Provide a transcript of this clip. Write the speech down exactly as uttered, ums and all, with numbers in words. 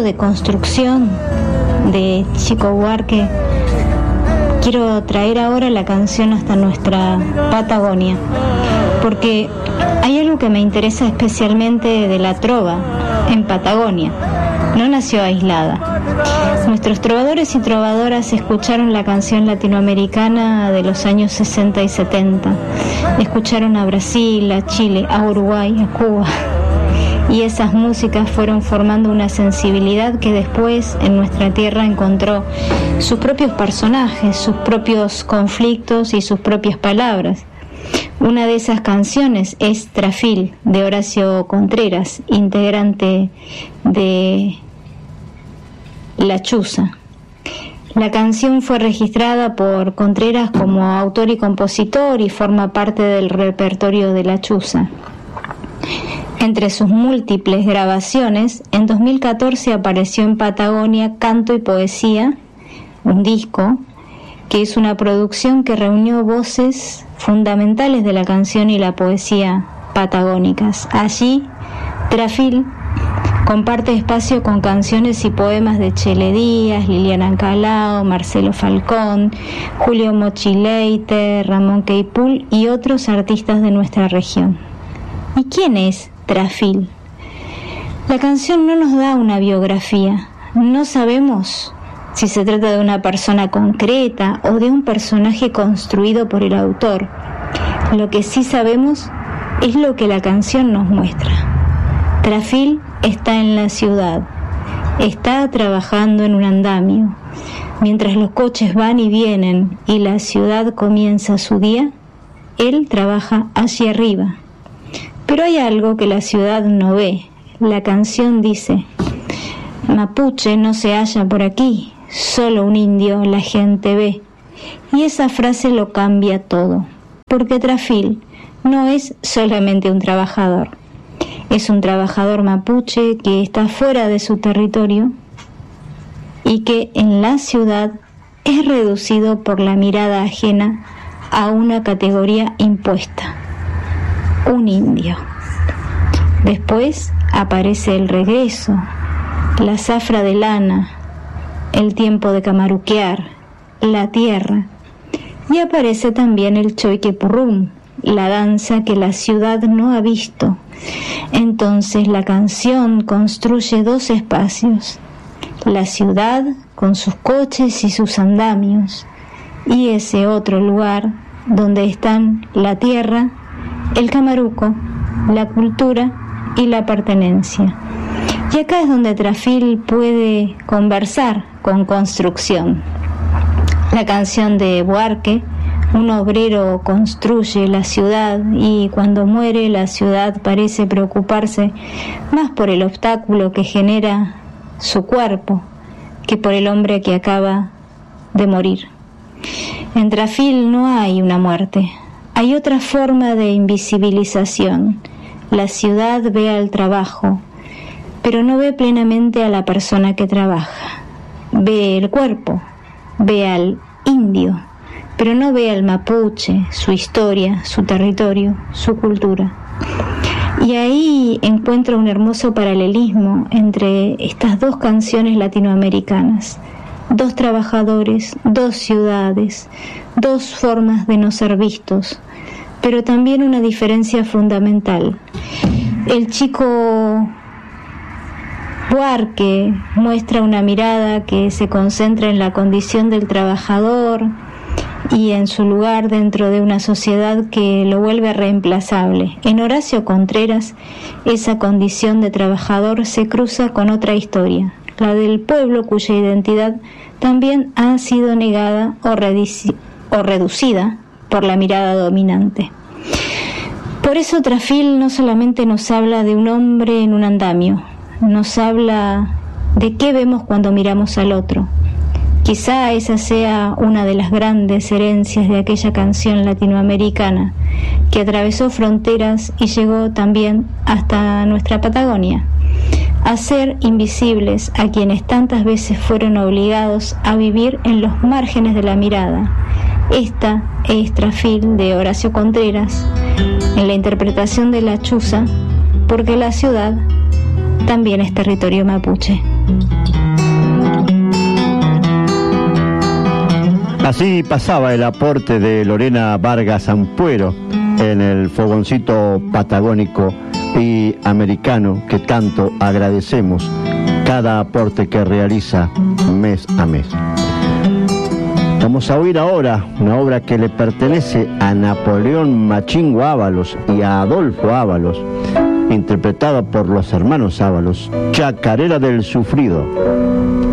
de construcción de Chico Buarque, quiero traer ahora la canción hasta nuestra Patagonia, porque hay algo que me interesa especialmente de la trova en Patagonia. No nació aislada. Nuestros trovadores y trovadoras escucharon la canción latinoamericana de los años sesenta y setenta. Escucharon a Brasil, a Chile, a Uruguay, a Cuba. Y esas músicas fueron formando una sensibilidad que después en nuestra tierra encontró sus propios personajes, sus propios conflictos y sus propias palabras. Una de esas canciones es Trafil, de Horacio Contreras, integrante de La Chuza. La canción fue registrada por Contreras como autor y compositor y forma parte del repertorio de La Chuza. Entre sus múltiples grabaciones, en dos mil catorce apareció en Patagonia Canto y Poesía, un disco que es una producción que reunió voces fundamentales de la canción y la poesía patagónicas. Allí, Trafil comparte espacio con canciones y poemas de Chele Díaz, Liliana Ancalao, Marcelo Falcón, Julio Mochileite, Ramón Queipul y otros artistas de nuestra región. ¿Y quién es Trafil? La canción no nos da una biografía. No sabemos si se trata de una persona concreta o de un personaje construido por el autor. Lo que sí sabemos es lo que la canción nos muestra. Trafil está en la ciudad, está trabajando en un andamio. Mientras los coches van y vienen y la ciudad comienza su día, él trabaja hacia arriba. Pero hay algo que la ciudad no ve. La canción dice: Mapuche no se halla por aquí, solo un indio la gente ve. Y esa frase lo cambia todo, porque Trafil no es solamente un trabajador. Es un trabajador mapuche que está fuera de su territorio y que en la ciudad es reducido por la mirada ajena a una categoría impuesta: un indio. Después aparece el regreso, la zafra de lana, el tiempo de camaruquear, la tierra, y aparece también el choiquepurrum, la danza que la ciudad no ha visto. Entonces la canción construye dos espacios: la ciudad con sus coches y sus andamios, y ese otro lugar donde están la tierra, el camaruco, la cultura y la pertenencia. Y acá es donde Trafil puede conversar con construcción. La canción de Buarque: un obrero construye la ciudad y cuando muere la ciudad parece preocuparse más por el obstáculo que genera su cuerpo que por el hombre que acaba de morir. En Trafil no hay una muerte, hay otra forma de invisibilización. La ciudad ve al trabajo, pero no ve plenamente a la persona que trabaja. Ve el cuerpo, ve al indio, pero no ve al mapuche, su historia, su territorio, su cultura. Y ahí encuentro un hermoso paralelismo entre estas dos canciones latinoamericanas: dos trabajadores, dos ciudades, dos formas de no ser vistos, pero también una diferencia fundamental. El chico Buarque muestra una mirada que se concentra en la condición del trabajador y en su lugar dentro de una sociedad que lo vuelve reemplazable. En Horacio Contreras, esa condición de trabajador se cruza con otra historia, la del pueblo cuya identidad también ha sido negada o, redici- o reducida por la mirada dominante. Por eso Trafil no solamente nos habla de un hombre en un andamio, nos habla de qué vemos cuando miramos al otro. Quizá esa sea una de las grandes herencias de aquella canción latinoamericana que atravesó fronteras y llegó también hasta nuestra Patagonia: hacer invisibles a quienes tantas veces fueron obligados a vivir en los márgenes de la mirada. Esta es Trafil, de Horacio Contreras, en la interpretación de La Chuza, porque la ciudad también es territorio mapuche. Así pasaba el aporte de Lorena Vargas Ampuero en el fogoncito patagónico y americano que tanto agradecemos cada aporte que realiza mes a mes. Vamos a oír ahora una obra que le pertenece a Napoleón Machingo Ábalos y a Adolfo Ábalos, interpretada por los hermanos Ábalos, Chacarera del Sufrido.